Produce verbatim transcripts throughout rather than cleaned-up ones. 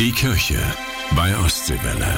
Die Kirche bei Ostseewelle.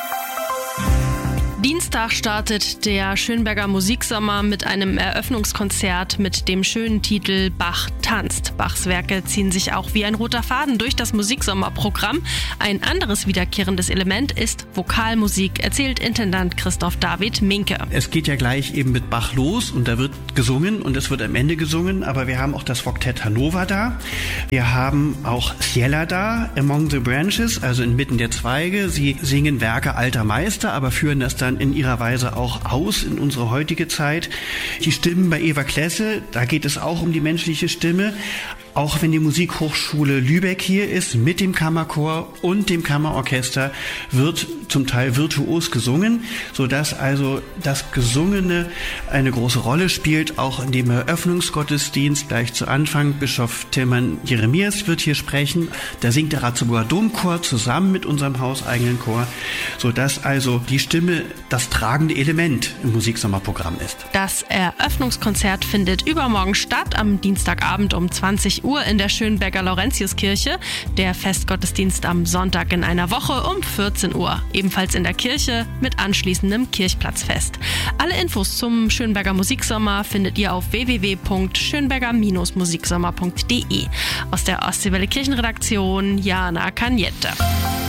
Dienstag startet der Schönberger Musiksommer mit einem Eröffnungskonzert mit dem schönen Titel Bach tanzt. Bachs Werke ziehen sich auch wie ein roter Faden durch das Musiksommerprogramm. Ein anderes wiederkehrendes Element ist Vokalmusik, erzählt Intendant Christoph David Minke. Es geht ja gleich eben mit Bach los und da wird gesungen und es wird am Ende gesungen, aber wir haben auch das Voktett Hannover da. Wir haben auch Ciela da, Among the Branches, also inmitten der Zweige. Sie singen Werke alter Meister, aber führen das dann in ihrer Weise auch aus in unsere heutige Zeit. Die Stimmen bei Eva Klesse, da geht es auch um die menschliche Stimme. Auch wenn die Musikhochschule Lübeck hier ist, mit dem Kammerchor und dem Kammerorchester, wird zum Teil virtuos gesungen, sodass also das Gesungene eine große Rolle spielt. Auch in dem Eröffnungsgottesdienst gleich zu Anfang, Bischof Tilman Jeremias wird hier sprechen. Da singt der Ratzeburger Domchor zusammen mit unserem hauseigenen Chor, sodass also die Stimme das tragende Element im Musiksommerprogramm ist. Das Eröffnungskonzert findet übermorgen statt, am Dienstagabend um zwanzig Uhr in der Schönberger Laurentiuskirche. Der Festgottesdienst am Sonntag in einer Woche um vierzehn Uhr. Ebenfalls in der Kirche mit anschließendem Kirchplatzfest. Alle Infos zum Schönberger Musiksommer findet ihr auf w w w punkt schönberger musiksommer punkt d e. Aus der Ostseewelle Kirchenredaktion Jana Kanjette.